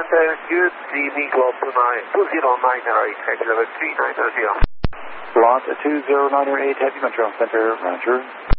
Center, good evening, Globe 209er8, Heavy level 3900. Lot 209er8, Heavy Control Center, Roger.